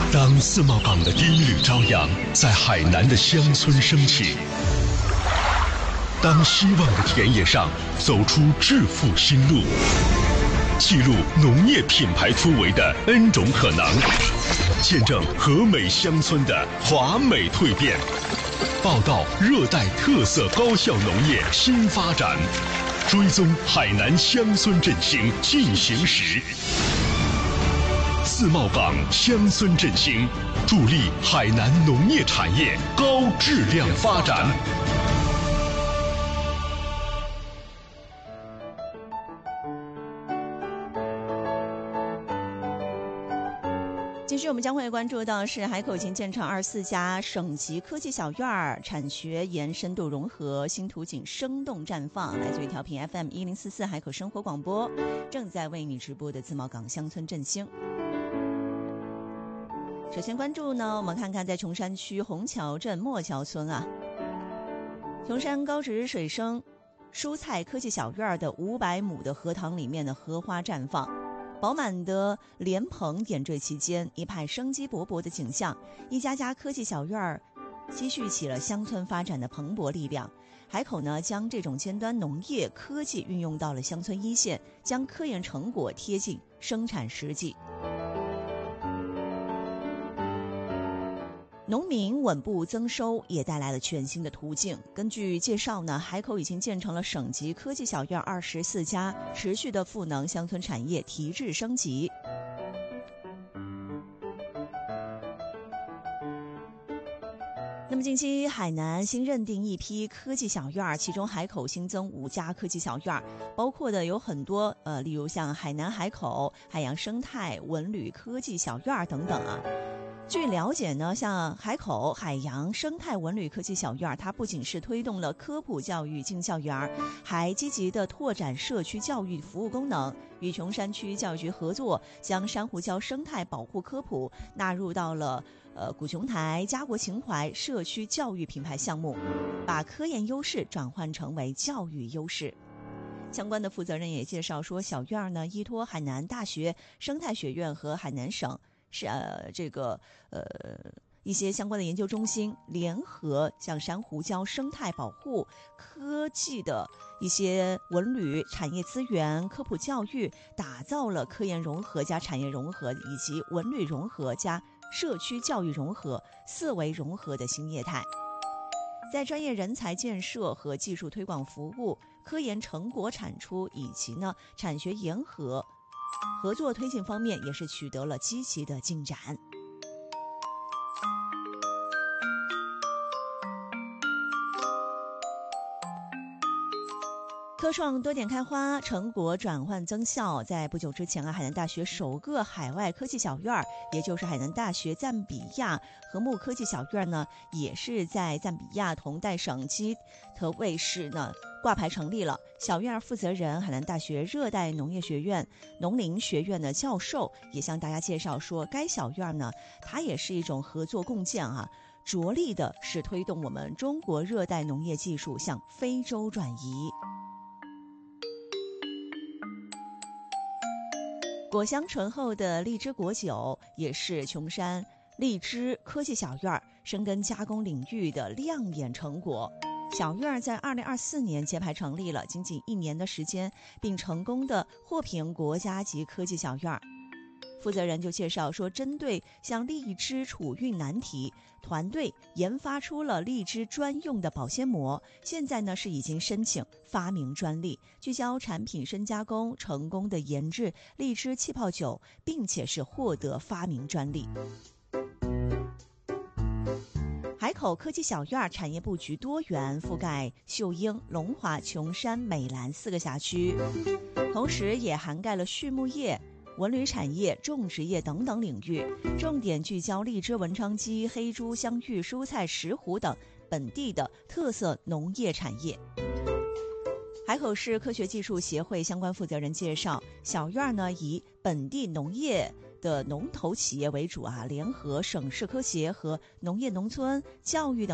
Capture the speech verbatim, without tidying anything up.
当自贸港的第一缕朝阳在海南的乡村升起，当希望的田野上走出致富新路，记录农业品牌突围的 N 种可能，见证和美乡村的华美蜕变，报道热带特色高效农业新发展，追踪海南乡村振兴进行时。自贸港乡村振兴，助力海南农业产业高质量发展。 继续，我们将会关注到是海口已经建成二十四家省级科技小院，产学研深度融合，新图景生动绽放。来自于调频 F M 一零四四海口生活广播，正在为你直播的自贸港乡村振兴。首先关注呢，我们看看在琼山区虹桥镇莫桥村啊，琼山高值水生蔬菜科技小院的五百亩的荷塘里面的荷花绽放，饱满的莲蓬点缀其间，一派生机勃勃的景象。一家家科技小院积蓄起了乡村发展的蓬勃力量。海口呢，将这种尖端农业科技运用到了乡村一线，将科研成果贴近生产实际。农民稳步增收也带来了全新的途径。根据介绍呢，海口已经建成了省级科技小院二十四家，持续的赋能乡村产业提质升级。那么近期海南新认定一批科技小院，其中海口新增五家科技小院，包括的有很多呃，例如像海南海口、海洋生态、文旅科技小院等等啊。据了解呢，像海口海洋生态文旅科技小院，它不仅是推动了科普教育进校园，还积极的拓展社区教育服务功能，与琼山区教育局合作，将珊瑚礁生态保护科普纳入到了呃古琼台家国情怀社区教育品牌项目，把科研优势转换成为教育优势。相关的负责人也介绍说，小院呢依托海南大学生态学院和海南省是呃这个呃一些相关的研究中心联合，像珊瑚礁生态保护科技的一些文旅产业资源科普教育，打造了科研融合加产业融合以及文旅融合加社区教育融合四维融合的新业态。在专业人才建设和技术推广服务、科研成果产出以及呢产学研合合作推进方面，也是取得了积极的进展。科创多点开花，成果转换增效。在不久之前啊，海南大学首个海外科技小院，也就是海南大学赞比亚和睦科技小院呢，也是在赞比亚同代省基特卫市呢挂牌成立了。小院负责人海南大学热带农业学院农林学院的教授也向大家介绍说，该小院呢，它也是一种合作共建啊，着力的是推动我们中国热带农业技术向非洲转移。果香醇厚的荔枝果酒也是琼山荔枝科技小院深耕加工领域的亮眼成果。小院在二零二四年揭牌成立了，仅仅一年的时间，并成功的获评国家级科技小院。负责人就介绍说，针对像荔枝储运难题，团队研发出了荔枝专用的保鲜膜，现在呢是已经申请发明专利，聚焦产品深加工，成功的研制荔枝气泡酒，并且是获得发明专利。海口科技小院产业布局多元，覆盖秀英、龙华、琼山、美兰四个辖区，同时也涵盖了畜牧业、文旅产业、种植业等等领域，重点聚焦荔枝、文昌鸡、黑猪、香芋、蔬菜、石斛等本地的特色农业产业。海口市科学技术协会相关负责人介绍，小院呢以本地农业的龙头企业为主啊，联合省市科协和农业农村教育等